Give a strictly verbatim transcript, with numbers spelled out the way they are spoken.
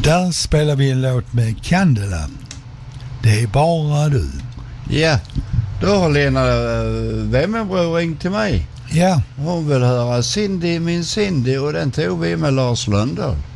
Där spelar vi en låt med Candela. Det är bara du. Ja, då har Lena Wemmerbror ringt till mig. Ja. Hon vill höra Cindy min Cindy och den tog vi med Lars Lundahl.